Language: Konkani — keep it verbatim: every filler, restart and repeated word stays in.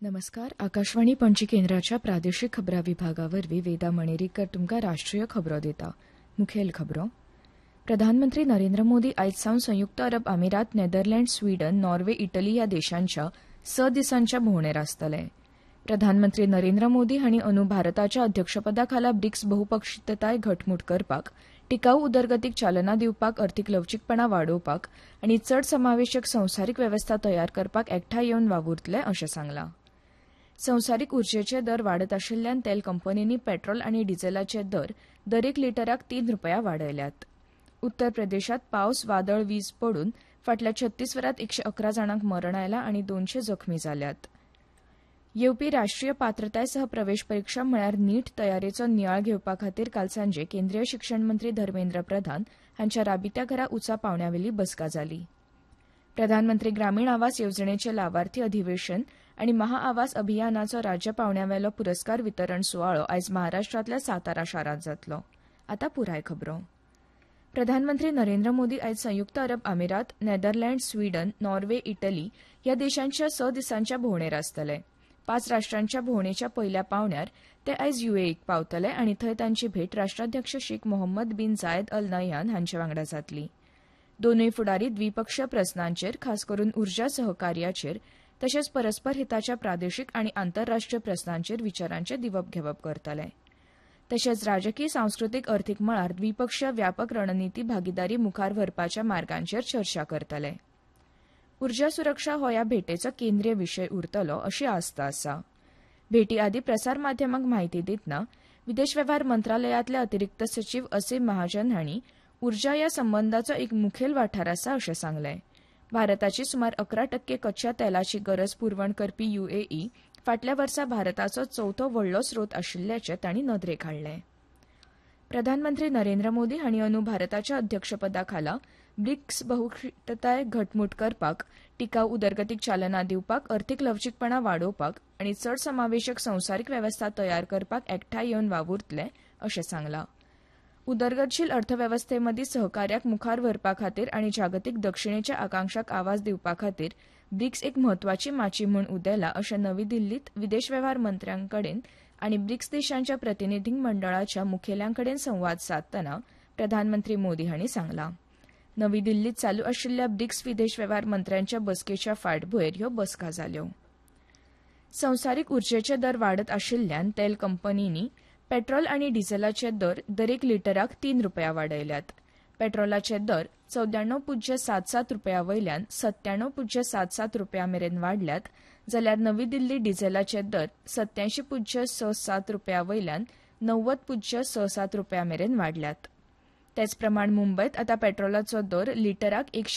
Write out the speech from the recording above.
नमस्कार. आकाशवाणी पणजी केंद्राच्या प्रादेशीक खबरां विभागावरवीं वेदा मणेरीकर तुमकां राष्ट्रीय खबरो दिता. मुखेल खबरो. प्रधानमंत्री नरेंद्र मोदी आयज सावन संयुक्त अरब अमिरात, नेदरलँड, स्वीडन, नॉर्वे, इटली ह्या देशांच्या स दिसांच्या भोंवडेर आसतले. प्रधानमंत्री नरेंद्र मोदी हांणी अंदू भारताच्या अध्यक्षपदा खाला ब्रिक्स बहुपक्षीयताय घटमूट करपाक, टिकाऊ उदरगतीक चालना दिवपाक, अर्थीक लवचीकपणा वाडोवपाक आनी चड समावेशक संवसारीक वेवस्था तयार करपाक एकठांय येवन वावुरतले अशें सांगलां. संवसारीक उर्जेचे दर वाडत आशिल्ल्यान तेल कंपनींनी पेट्रोल आनी डिझेलाचे दर दरेक लिटराक तीन रुपया वाडयल्यात. उत्तर प्रदेशात पावस, वादळ, वीज पडून फाटल्या छत्तीस वरांत एकशे अकरा जाणांक मरण आयलां आनी दोनशे जखमी जाल्यात. येवपी राष्ट्रीय पात्रताय सह प्रवेश परीक्षा म्हळ्यार नीट तयारेचो नियाळ घेवपा खातीर काल सांजे केंद्रीय शिक्षण मंत्री धर्मेंद्र प्रधान हांच्या राबित्या घरा उंचा पावंड्यावेली बसका जाली. प्रधानमंत्री ग्रामीण आवास येवजणेचे लावार्थी अधिवेशन आनी महाआवास अभियानाचो राज्य पावंड्यावेलो पुरस्कार वितरण सुवाळो आयज महाराष्ट्रांतल्या सातारा शारांत जातलो. आतां पुराय खबरो. प्रधानमंत्री नरेंद्र मोदी आयज संयुक्त अरब अमिरात, नेदरलँड, स्वीडन, नॉर्वे, इटली ह्या देशांच्या स दिसांच्या भोंवडेर आसतले. पाच राष्ट्रांच्या भोंवडेच्या पयल्या पावंड्यार ते आयज युएईक पावतले आनी थंय तांची भेट राष्ट्राध्यक्ष शेख मोहम्मद बिन झायद अल नह्यान हांचे वांगडा जातली. दोनूय फुडारी द्विपक्षीय प्रस्नांचेर, खास करून उर्जा सहकार्याचेर तशेंच परस्पर हिताच्या प्रादेशीक आनी आंतरराष्ट्रीय प्रस्नांचेर विचारांचे दिवप घेवप करतले. तशेंच राजकी, सांस्कृतीक, अर्थीक मळार द्विपक्षीय व्यापक रणनीती भागीदारी मुखार व्हरपाच्या मार्गांचेर चर्चा करतले. उर्जा सुरक्षा हो ह्या भेटेचो केंद्रीय विशय उरतलो अशी आस्त आसा. भेटी आदी प्रसार माध्यमांक म्हायती दितना विदेश वेव्हार मंत्रालयातले अतिरिक्त सचीव असीम महाजन हांणी उर्जा ह्या संबंदाचो एक मुखेल वाठार आसा अशें सांगलें. भारताची सुमार अकरा टक्के कच्च्या तेलाची गरज पुरवण करपी युएई फाटल्या वर्सा भारताचो चवथो व्हडलो स्रोत आशिल्ल्याचें तांणी नदरेक हाडलें. प्रधानमंत्री नरेंद्र मोदी हांणी अंदू भारताच्या अध्यक्षपदा खाला ब्रिक्स बहुपक्षीयताय घटमूट करपाक, टिकाऊ उदरगतीक चालना दिवपाक, अर्थीक लवचीकपणा वाडोवपाक आनी चड समावेशक संवसारीक वेवस्था तयार करपाक एकठांय येवन वावुरतले अशें सांगलां. उदरगतशील अर्थवेवस्थेमदी सहकार्याक मुखार व्हरपा खातीर आनी जागतीक दक्षिणेच्या आकांक्षाक आवाज दिवपा खातीर ब्रिक्स एक म्हत्वाची माची म्हूण उदेला अशें नवी दिल्लीत विदेश वेव्हार मंत्र्यांकडेन आनी ब्रिक्स देशांच्या प्रतिनिधी मंडळाच्या मुखेल्यांकडेन संवाद सादतना प्रधानमंत्री मोदी हांणी सांगलां. नवी दिल्लीत चालू आशिल्ल्या ब्रिक्स विदेश वेव्हार मंत्र्यांच्या बसकेच्या फाटभुंयेर ह्यो बसका जाल्यो. संवसारीक उर्जेचे दर वाडत आशिल्ल्यान तेल कंपनींनी पेट्रोल आनी डिझेलाचे दर दरेक लिटराक तीन रुपया वाडयल्यात. पेट्रोलाचे दर चौद्याण्णव पुज्य सात सात रुपया वयल्यान सत्त्याण्णव पुज्य सात सात रुपया मेरेन वाडल्यात, जाल्यार नवी दिल्ली डिझेलाचे दर सत्यांयशी पुज्य स सात रुपया वयल्यान णव्वद पुज्य स सात रुपया मेरेन वाडल्यात. तेच प्रमाण मुंबयत आतां पेट्रोलाचो दर लिटराक एकशे